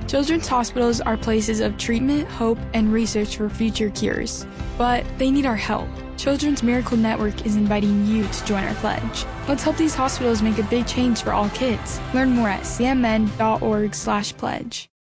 Children's hospitals are places of treatment, hope, and research for future cures. But they need our help. Children's Miracle Network is inviting you to join our pledge. Let's help these hospitals make a big change for all kids. Learn more at cmn.org/pledge.